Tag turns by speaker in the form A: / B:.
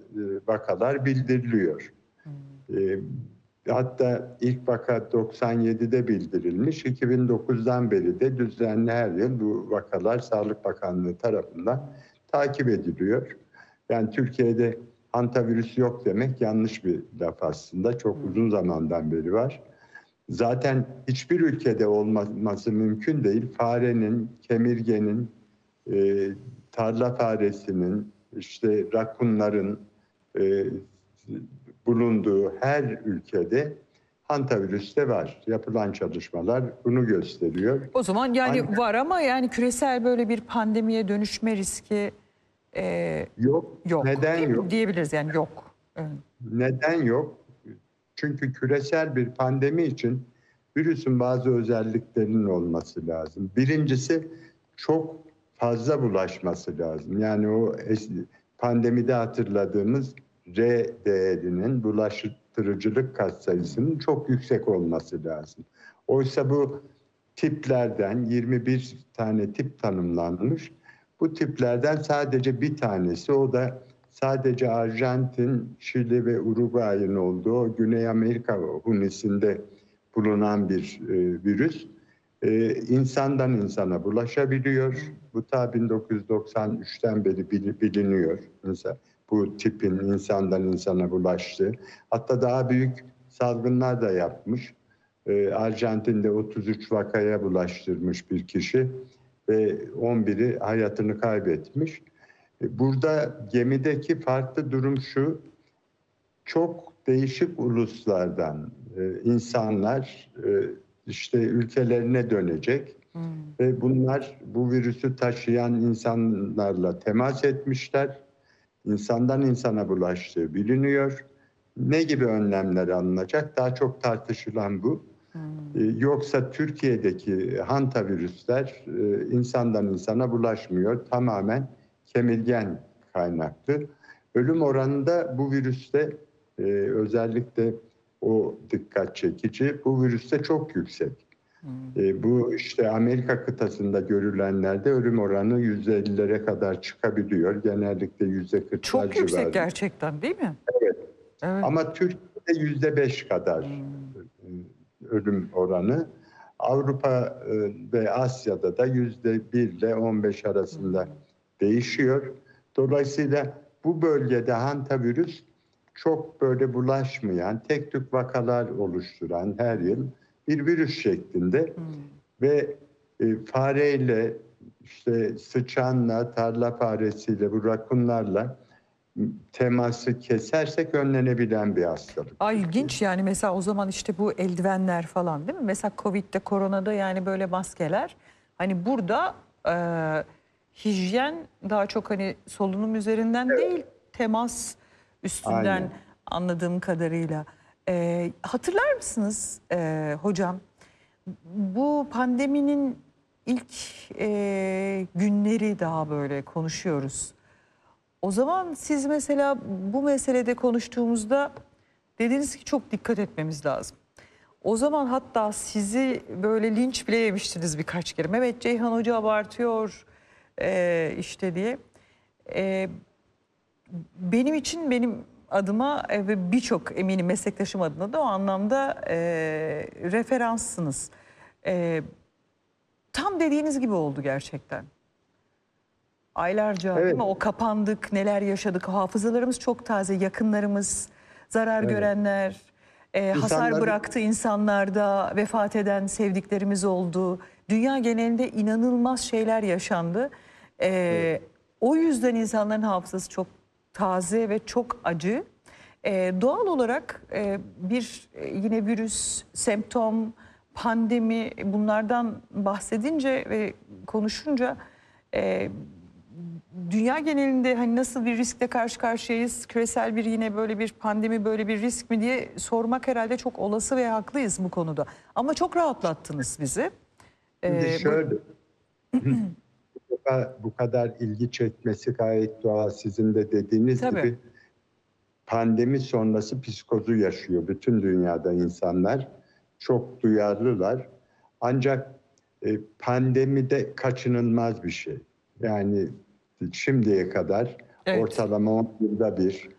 A: vakalar bildiriliyor. E, Hatta ilk vaka 97'de bildirilmiş. 2009'dan beri de düzenli her yıl bu vakalar Sağlık Bakanlığı tarafından takip ediliyor. Yani Türkiye'de hantavirüs yok demek yanlış bir laf aslında. Çok uzun zamandan beri var. Zaten hiçbir ülkede olması mümkün değil. Farenin, kemirgenin, e, tarla faresinin, işte rakunların e, bulunduğu her ülkede hantavirüs de var. Yapılan çalışmalar bunu gösteriyor.
B: O zaman yani
A: Ancak
B: var ama yani küresel böyle bir pandemiye dönüşme riski
A: yok.
B: yok.
A: Neden
B: Değil mi?
A: yok?
B: Diyebiliriz yani yok. Evet.
A: Neden yok? Çünkü küresel bir pandemi için virüsün bazı özelliklerinin olması lazım. Birincisi çok fazla bulaşması lazım. Yani pandemide hatırladığımız R değerinin bulaştırıcılık katsayısının çok yüksek olması lazım. Oysa bu tiplerden 21 tane tip tanımlanmış. Bu tiplerden sadece bir tanesi, o da sadece Arjantin, Şili ve Uruguay'ın olduğu Güney Amerika hunisinde bulunan bir virüs. İnsandan insana bulaşabiliyor. Bu ta 1993'ten beri biliniyor. Mesela bu tipin insandan insana bulaştığı. Hatta daha büyük salgınlar da yapmış. Arjantin'de 33 vakaya bulaştırmış bir kişi ve 11'i hayatını kaybetmiş. Burada gemideki farklı durum şu: çok değişik uluslardan insanlar işte ülkelerine dönecek ve bunlar bu virüsü taşıyan insanlarla temas etmişler. İnsandan insana bulaştığı biliniyor. Ne gibi önlemler alınacak? Daha çok tartışılan bu. Yoksa Türkiye'deki hantavirüsler insandan insana bulaşmıyor. Tamamen kemirgen kaynaklı. Ölüm oranında bu virüste özellikle o dikkat çekici. Bu virüste çok yüksek. Bu işte Amerika kıtasında görülenlerde ölüm oranı %50'lere kadar çıkabiliyor. Genellikle %40'lar
B: Çok yüksek
A: civarında.
B: gerçekten değil mi?
A: Evet.
B: Evet.
A: Ama Türkiye'de %5 kadar ölüm oranı. Avrupa ve Asya'da da %1 ile 15 arasında değişiyor. Dolayısıyla bu bölgede hantavirüs çok böyle bulaşmayan, tek tük vakalar oluşturan her yıl bir virüs şeklinde ve fareyle, işte sıçanla, tarla faresiyle, bu rakunlarla teması kesersek önlenebilen bir hastalık
B: Ay
A: Türkiye'de.
B: ilginç yani mesela o zaman işte bu eldivenler falan değil mi? Mesela Covid'de, koronada yani böyle maskeler. Hani burada hijyen daha çok hani solunum üzerinden
A: Evet,
B: değil temas üstünden
A: aynen.
B: anladığım kadarıyla. Hatırlar mısınız hocam? Bu pandeminin ilk günleri daha böyle konuşuyoruz. O zaman siz mesela bu meselede konuştuğumuzda dediniz ki çok dikkat etmemiz lazım. O zaman hatta sizi böyle linç bile yemiştiniz birkaç kere. Mehmet Ceyhan Hoca abartıyor işte diye. E, Benim için benim adıma ve birçok eminim meslektaşım adına da o anlamda referanssınız. E, Tam dediğiniz gibi oldu gerçekten. Aylarca değil
A: Evet,
B: mi? O kapandık, neler yaşadık. Hafızalarımız çok taze, yakınlarımız, zarar
A: evet.
B: görenler, hasar
A: İnsanların
B: bıraktı insanlarda, vefat eden sevdiklerimiz oldu. Dünya genelinde inanılmaz şeyler yaşandı.
A: evet,
B: O yüzden insanların hafızası çok taze ve çok acı. Doğal olarak bir yine virüs, semptom, pandemi bunlardan bahsedince ve konuşunca dünya genelinde hani nasıl bir riskle karşı karşıyayız, küresel bir yine böyle bir pandemi böyle bir risk mi diye sormak herhalde çok olası ve haklıyız bu konuda. Ama çok rahatlattınız bizi.
A: şimdi
B: Bu
A: şöyle, bu kadar ilgi çekmesi gayet doğal. Sizin de dediğiniz
B: tabii.
A: gibi pandemi sonrası psikozu yaşıyor bütün dünyada insanlar. Çok duyarlılar. Ancak pandemide kaçınılmaz bir şey. Yani şimdiye kadar
B: Evet.
A: ortalama 10 yılda bir